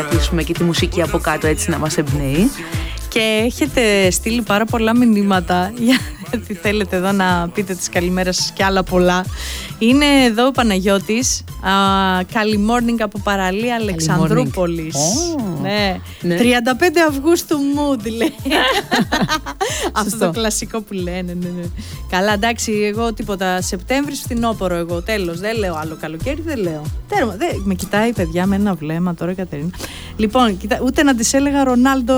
αφήσουμε και τη μουσική από κάτω έτσι να μας εμπνέει. Και έχετε στείλει πάρα πολλά μηνύματα, γιατί θέλετε εδώ να πείτε τις καλημέρες σας και άλλα πολλά. Είναι εδώ ο Παναγιώτης. Καλή morning από παραλία Αλεξανδρούπολης. Ναι. 35 Αυγούστου mood λέει. Αυτό το κλασικό που λένε. Ναι. Καλά, εντάξει, εγώ τίποτα. Σεπτέμβρης φθινόπωρο εγώ. Τέλος. Δεν λέω άλλο καλοκαίρι, δεν λέω. Τέρμα. Με κοιτάει παιδιά με ένα βλέμμα τώρα η Κατερίνα. Λοιπόν, ούτε να της έλεγα Ρονάλντο.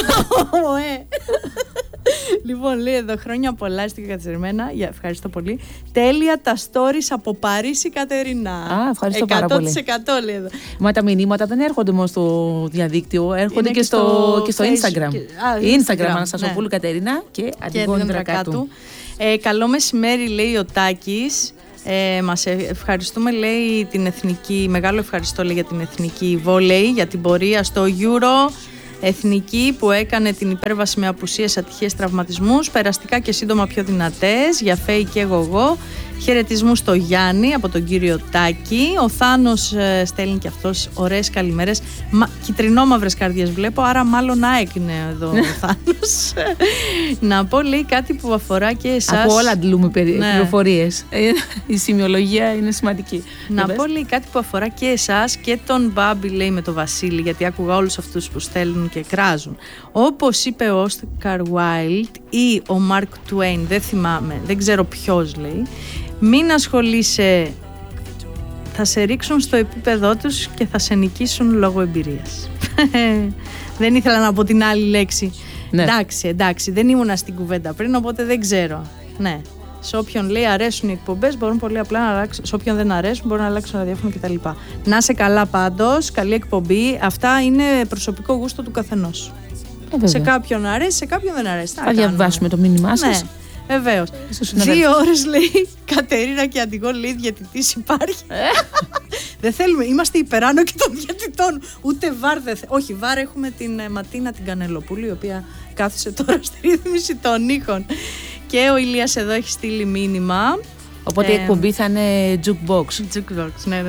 Λοιπόν, λέει εδώ χρόνια πολλά στην καθημερινά. Ευχαριστώ πολύ. Τέλεια τα stories από Παρίσι, Κατερίνα. Ευχαριστώ πάρα πολύ. 100% λέει εδώ. Μα τα μηνύματα δεν έρχονται μόνο στο διαδίκτυο, έρχονται και στο Instagram. Instagram, Αναστασοπούλου Κατερίνα και Αντιγόνη Δρακάτου. Καλό μεσημέρι, λέει ο Τάκης. Μας ευχαριστούμε, λέει, την εθνική. Μεγάλο ευχαριστώ, λέει, για την εθνική βόλεϊ, για την πορεία στο Euro. Εθνική που έκανε την υπέρβαση με απουσίες, ατυχίες, τραυματισμούς, περαστικά και σύντομα πιο δυνατές, για Φέη και εγώ. Χαιρετισμούς στο Γιάννη από τον κύριο Τάκη. Ο Θάνος στέλνει και αυτός ωραίες καλημέρες. Κιτρινόμαυρες καρδιές βλέπω, άρα μάλλον ΑΕΚ είναι εδώ ο Θάνος. Να πω, λέει, κάτι που αφορά και εσάς. Από όλα αντλούμε πληροφορίες. Η σημειολογία είναι σημαντική. Να πω, λέει, κάτι που αφορά και εσάς και τον Μπάμπη, λέει, με τον Βασίλη, γιατί άκουγα όλους αυτούς που στέλνουν και κράζουν. Όπως είπε ο Όσκαρ Wilde ή ο Μαρκ Τουέιν, δεν θυμάμαι, δεν ξέρω ποιος, λέει. Μην ασχολείσαι, θα σε ρίξουν στο επίπεδό τους και θα σε νικήσουν λόγω εμπειρίας. Δεν ήθελα να πω την άλλη λέξη. Ναι. Εντάξει, δεν ήμουνα στην κουβέντα πριν, οπότε δεν ξέρω. Ναι. Σε όποιον, λέει, αρέσουν οι εκπομπές, μπορούν πολύ απλά να αλλάξουν. Σε όποιον δεν αρέσουν, μπορούν να αλλάξουν ραδιόφωνο κτλ. Να είσαι καλά πάντως, καλή εκπομπή. Αυτά είναι προσωπικό γούστο του καθενός. Σε κάποιον αρέσει, σε κάποιον δεν αρέσει. Θα διαβάσουμε το μήνυμά σας. Ναι. Βεβαίως. 2 ώρες, λέει, Κατερίνα και Αντιγόνη, λέει, διαιτητής υπάρχει. Δεν θέλουμε, είμαστε υπεράνω και των διαιτητών. Ούτε βάρ δεν θέλουμε. Όχι, βάρ έχουμε την Ματίνα την Κανελοπούλου, η οποία κάθισε τώρα στη ρύθμιση των ήχων. Και ο Ηλίας εδώ έχει στείλει μήνυμα. Οπότε η εκπομπή θα είναι jukebox. Jukebox, ναι.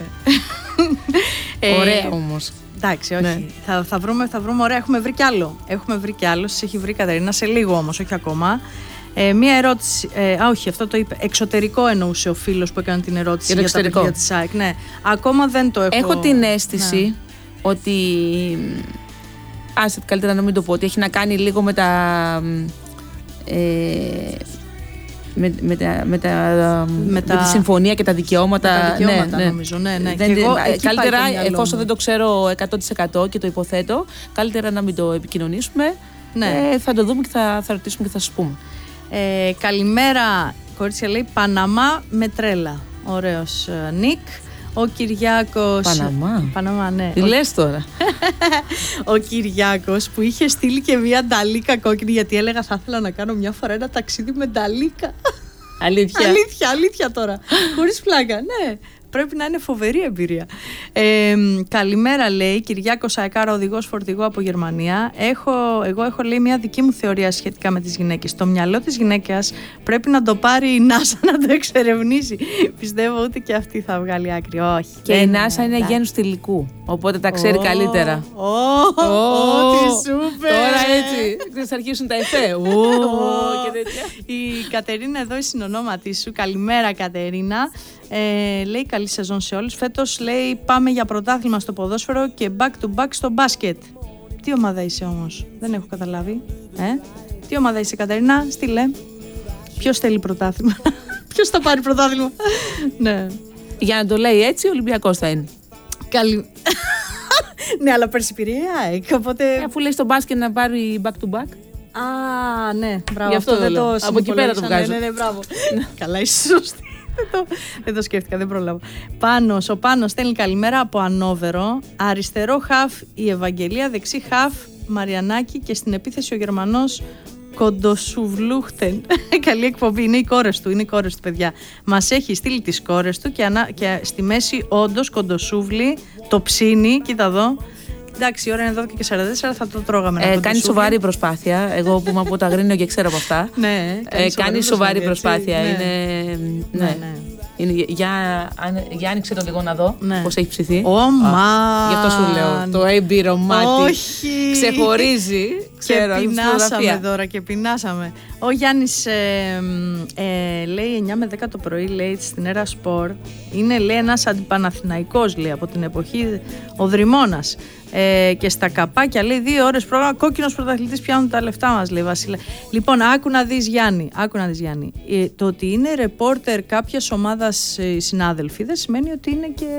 Ωραία όμως. Εντάξει, όχι. Ναι. Θα βρούμε ωραία. Έχουμε βρει κι άλλο. Σας έχει βρει, Κατερίνα, σε λίγο όμως, όχι ακόμα. Μία ερώτηση. Όχι, αυτό το είπε. Εξωτερικό εννοούσε ο φίλος που έκανε την ερώτηση για τα παιδιά της ΑΕΚ. Ναι. Ακόμα δεν το έχω. Έχω την αίσθηση ότι. Άσε, καλύτερα να μην το πω. Ότι έχει να κάνει λίγο με τα. Με τη συμφωνία και τα δικαιώματα. Τα δικαιώματα, νομίζω. Ναι. Καλύτερα, εφόσον δεν το ξέρω 100% και το υποθέτω, καλύτερα να μην το επικοινωνήσουμε. Ναι. Θα το δούμε και θα ρωτήσουμε και θα σας πούμε. Καλημέρα, κορίτσια, λέει, Παναμά με τρέλα. Ωραίος Νικ. Ο Κυριάκος. Παναμά, ναι. Τι λες τώρα. Ο Κυριάκος που είχε στείλει και μια νταλίκα κόκκινη, γιατί έλεγα θα ήθελα να κάνω μια φορά ένα ταξίδι με νταλίκα. Αλήθεια τώρα. Χωρίς πλάκα, ναι. Πρέπει να είναι φοβερή εμπειρία. Καλημέρα, λέει, Κυριάκος Αεκάρα, οδηγός φορτηγό από Γερμανία. Εγώ έχω, λέει, μια δική μου θεωρία σχετικά με τις γυναίκες. Το μυαλό της γυναίκας πρέπει να το πάρει η NASA να το εξερευνήσει. Πιστεύω ούτε και αυτή θα βγάλει άκρη. Όχι. Και η NASA είναι γένους θηλυκού. Οπότε τα ξέρει καλύτερα. Τι σούπερ! Τώρα έτσι. Θα αρχίσουν τα εφέ. Η Κατερίνα εδώ, η συνονόματή σου. Καλημέρα, Κατερίνα. Λέει, καλή σεζόν σε όλους. Φέτος, λέει, πάμε για πρωτάθλημα στο ποδόσφαιρο και back to back στο μπάσκετ. Τι ομάδα είσαι όμως? Δεν έχω καταλάβει. Τι ομάδα είσαι, Κατερίνα? Στείλε. Ποιος θέλει πρωτάθλημα? Ποιος θα πάρει πρωτάθλημα? Ναι. Για να το λέει έτσι, ο Ολυμπιακός θα είναι. Ναι, αλλά πέρσι πήρε η ΑΕΚ, οπότε. Αφού λέει στο μπάσκετ να πάρει back to back. Ναι, μπράβο. Γι' αυτό δεν το από εκεί πέρα το βγάζω. Ναι, μπράβο. Καλά, είσαι σωστή. Δεν το σκέφτηκα, δεν προλάβω. Ο Πάνος στέλνει καλημέρα από Ανόβερο. Αριστερό χαφ η Ευαγγελία, δεξί χαφ Μαριανάκη και στην επίθεση ο Γερμανός Κοντοσουβλούχτεν. Καλή εκπομπή. Είναι οι κόρες του, παιδιά. Μας έχει στείλει τις κόρες του και στη μέση όντως Κοντοσούβλη, το ψήνει. Κοίτα εδώ. Εντάξει, η ώρα είναι 12:44, θα το τρώγαμε. Κάνει σοβαρή προσπάθεια. Εγώ που είμαι από το Αγρίνιο και ξέρω από αυτά. Ναι, κάνει σοβαρή προσπάθεια. Ναι. Για άνοιξε το λίγο να δω πώς έχει ψηθεί. Γι' αυτό σου λέω. Το έμπειρο μάτι ξεχωρίζει. Και πεινάσαμε τώρα και πεινάσαμε. Ο Γιάννης λέει 9 με 10 το πρωί, λέει, στην Έρα Σπορ. Είναι, λέει, ένας αντιπαναθηναϊκός, λέει, από την εποχή ο Δρυμώνας. Και στα καπάκια, λέει, 2 ώρες πρόγραμμα. Κόκκινος πρωταθλητής, πιάνουν τα λεφτά μας, λέει, Βασίλε. Λοιπόν, άκου να δεις, Γιάννη. Το ότι είναι ρεπόρτερ κάποιας ομάδας συνάδελφοι δεν σημαίνει ότι είναι και.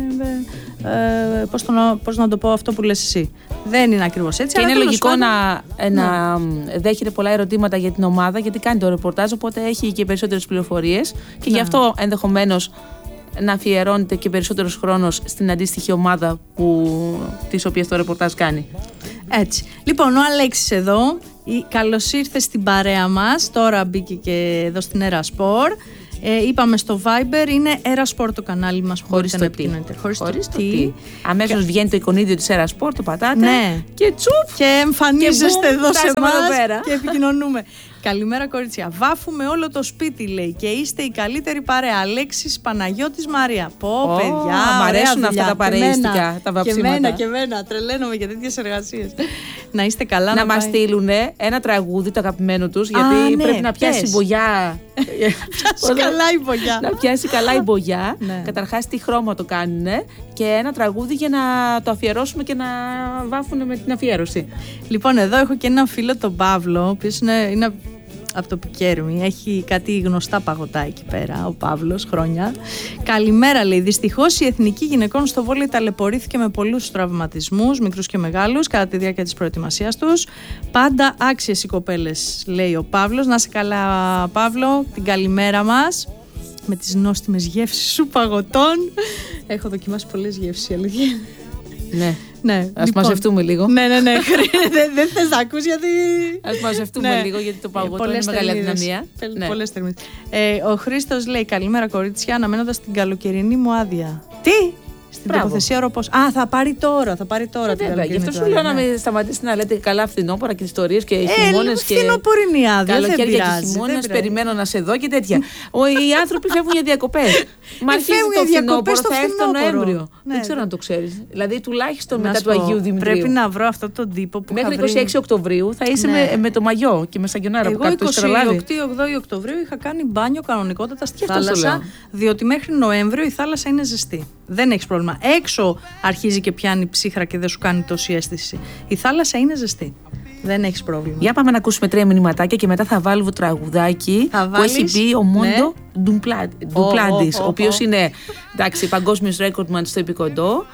Πώς να το πω αυτό που λες εσύ. Δεν είναι ακριβώς έτσι. Και είναι λογικό να δέχεται πολλά ερωτήματα για την ομάδα, γιατί κάνει το ρεπορτάζ, οπότε έχει και περισσότερες πληροφορίες. Και γι' αυτό ενδεχομένως να αφιερώνεται και περισσότερος χρόνος στην αντίστοιχη ομάδα της οποίας το ρεπορτάζ κάνει. Έτσι. Λοιπόν, ο Αλέξης εδώ, καλώς ήρθε στην παρέα μας. Τώρα μπήκε και εδώ στην Έρα Σπορ. Είπαμε στο Viber, είναι Έρα Sport το κανάλι μας που μπορείτε να επικοινωνείτε. Χωρίς το τι. Αμέσως βγαίνει το εικονίδιο της Έρα Sport, το πατάτε και τσουπ και εμφανίζεστε εδώ σε εμάς και επικοινωνούμε. Καλημέρα, κορίτσια. Βάφουμε όλο το σπίτι, λέει, και είστε η καλύτερη παρέα. Αλέξης, Παναγιώτης, Μαρία. Πω, παιδιά, μ' αρέσουν αυτά τα παρεΐστικα, τα βαψίματα. Και εμένα, τρελαίνομαι για τέτοιες εργασίες. Να είστε καλά. Να μας στείλουν ένα τραγούδι, το αγαπημένο τους, γιατί πρέπει να πιάσει μπογιά. Να πιάσει καλά η μπογιά. Καταρχάς, τι χρώμα το κάνουν, και ένα τραγούδι για να το αφιερώσουμε και να βάφουν με την αφιέρωση. Λοιπόν, εδώ έχω και έναν φίλο, τον Παύλο, ο οποίος είναι από το Πικέρμι, έχει κάτι γνωστά παγωτά εκεί πέρα, ο Παύλος, χρόνια. Καλημέρα, λέει. Δυστυχώς η εθνική γυναικών στο βόλεϊ ταλαιπωρήθηκε με πολλούς τραυματισμούς, μικρούς και μεγάλους, κατά τη διάρκεια της προετοιμασίας τους. Πάντα άξιες οι κοπέλες, λέει ο Παύλος. Να είσαι καλά, Παύλο, την καλημέρα μας. Με τις νόστιμες γεύσεις σου παγωτών. Έχω δοκιμάσει πολλές γεύσεις, η αλήθεια. Ναι. Ας μαζευτούμε λίγο. Ναι. Δεν θες να ακούς, γιατί. Ας μαζευτούμε λίγο, γιατί το παγωτό είναι μεγάλη αδυναμία. Πολλές θερμίδες. Ο Χρήστος λέει: καλημέρα, κορίτσια, αναμένοντας την καλοκαιρινή μου άδεια. Τι? Στην τοποθεσία οροπός. Θα πάρει τώρα. Βέβαια, γι' αυτό σου λέω να μην σταματήσετε να λέτε καλά φθινόπωρα και ιστορίες και χειμώνες και. Φθινοπορεινή άδεια. Καλοκαίρια και χειμώνες, περιμένω να σε δω και τέτοια. Οι άνθρωποι φεύγουν για διακοπές. Μα αρχίζει το φθινόπωρο, θα έρθει τον Νοέμβριο. Δεν ξέρω αν το ξέρεις. Δηλαδή τουλάχιστον μετά του Αγίου Δημητρίου. Πρέπει να βρω αυτόν τον τύπο που. Μέχρι 26 Οκτωβρίου θα είσαι με το μαγιό και με σαγιονάρα που κάτω. Εγώ 28 Οκτωβρίου είχα κάνει μπάνιο κανονικότατα στη θάλασσα, διότι μέχρι Νοέμβριο η θάλασσα είναι ζεστή. Δεν έχεις πρόβλημα. Έξω αρχίζει και πιάνει ψύχρα και δεν σου κάνει τόση αίσθηση. Η θάλασσα είναι ζεστή. Δεν έχεις πρόβλημα. Για πάμε να ακούσουμε 3 μηνυματάκια και μετά θα βάλω τραγουδάκι που έχει πει ο Μόντο Ντουπλάντης, ο οποίος είναι παγκόσμιος ρέκορντμαν στο επικοντό.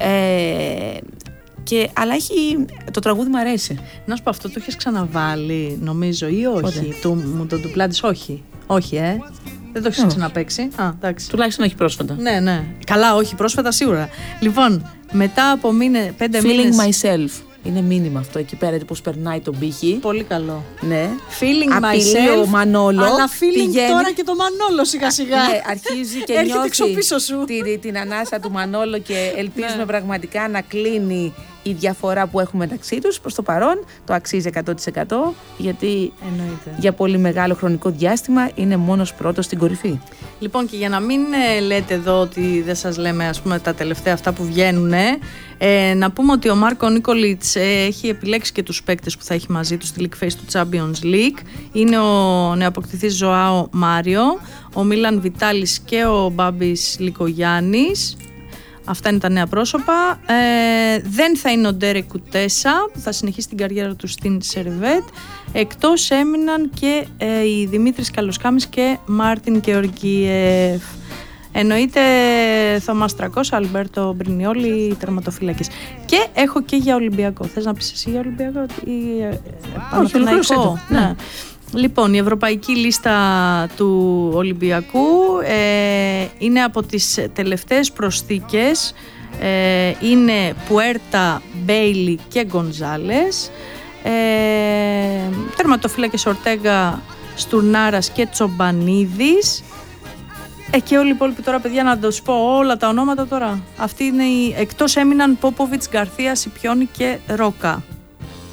Αλλά το τραγούδι μου αρέσει. Να σου πω, αυτό το έχεις ξαναβάλει, νομίζω, ή όχι? Το Ντουπλάντης, όχι. Όχι, δεν το έχεις ξαναπαίξει. Τουλάχιστον όχι πρόσφατα. Ναι. Καλά, όχι πρόσφατα σίγουρα. Λοιπόν, μετά από 5 μήνες. Feeling myself. Είναι μήνυμα αυτό εκεί πέρα, πώς περνάει τον πύχη. Πολύ καλό. Ναι. Feeling myself. Ο Μανόλο. Αλλά feeling τώρα και το Μανόλο σιγά-σιγά. Ναι, αρχίζει και νιώθει την ανάσα του Μανόλο και ελπίζουμε πραγματικά να κλείνει η διαφορά που έχουμε μεταξύ τους. Προς το παρόν το αξίζει 100%, γιατί για πολύ μεγάλο χρονικό διάστημα είναι μόνος πρώτος στην κορυφή. Λοιπόν, και για να μην λέτε εδώ ότι δεν σας λέμε, ας πούμε, τα τελευταία αυτά που βγαίνουν, να πούμε ότι ο Μάρκο Νίκολιτς έχει επιλέξει και τους παίκτες που θα έχει μαζί του στη League Phase του Champions League. Είναι ο νεοαποκτηθής Ζωάο Μάριο, ο Μίλαν Βιτάλης και ο Μπάμπης Λικογιάννης. Αυτά είναι τα νέα πρόσωπα. Δεν θα είναι ο Ντέρεκ Κουτέσα, που θα συνεχίσει την καριέρα του στην Σερβέτ. Εκτός έμειναν και οι Δημήτρης Καλοσκάμης και Μάρτιν Γεωργίεφ. Εννοείται Θωμάς Τρακός, Αλμπέρτο Μπρινιόλι, τερματοφύλακες. Και έχω και για Ολυμπιακό. Θες να πεις εσύ για Ολυμπιακό ή Παναθηναϊκό? Ναι. Λοιπόν, η ευρωπαϊκή λίστα του Ολυμπιακού είναι από τις τελευταίες προσθήκες. Είναι Πουέρτα, Μπέιλι και Γκονζάλες. Τερματοφύλακες Ορτέγκα, Στουρνάρας και Τσομπανίδης. Και όλοι οι υπόλοιποι τώρα, παιδιά, να τους πω όλα τα ονόματα τώρα. Αυτοί είναι εκτός έμειναν Πόποβιτς, Γκαρθία, Σιπιόνι και Ρόκα.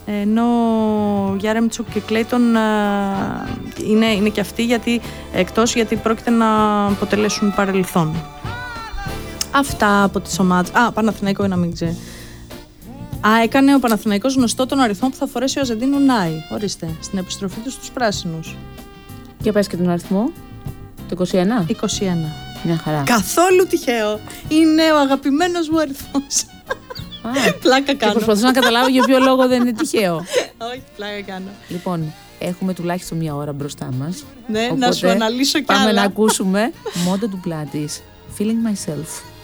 ενώ Γιάρεμτσουκ και Κλέιτον είναι και αυτοί εκτός γιατί πρόκειται να αποτελέσουν παρελθόν. Αυτά από τις ομάδες. Παναθηναϊκό να μην ξέρει. Έκανε ο Παναθηναϊκός γνωστό τον αριθμό που θα φορέσει ο Αζεντίν Ουνάι. Ορίστε, στην επιστροφή του στους πράσινους. Και πες και τον αριθμό. Το 21. 21. Μια χαρά. Καθόλου τυχαίο. Είναι ο αγαπημένος μου αριθμός. Πλάκα κάνω. Και προσπαθώ να καταλάβω για ποιο λόγο δεν είναι τυχαίο. Όχι, πλάκα κάνω. Λοιπόν, έχουμε τουλάχιστον μια ώρα μπροστά μας. Ναι, να σου αναλύσω κι άλλα. Πάμε να ακούσουμε Μόντα Ντουπλάτης, Feeling Myself.